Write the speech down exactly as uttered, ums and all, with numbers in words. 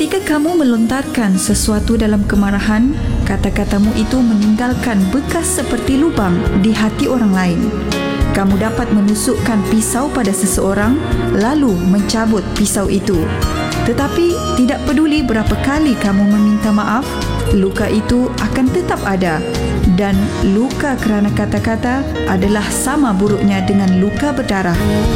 Ketika kamu melontarkan sesuatu dalam kemarahan, kata-katamu itu meninggalkan bekas seperti lubang di hati orang lain. Kamu dapat menusukkan pisau pada seseorang lalu mencabut pisau itu. Tetapi tidak peduli berapa kali kamu meminta maaf, luka itu akan tetap ada. Dan luka kerana kata-kata adalah sama buruknya dengan luka berdarah.